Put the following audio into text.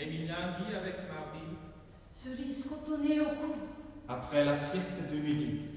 Et mi lundi avec mardi. Cerise cotonnée au cou. Après la sieste de midi.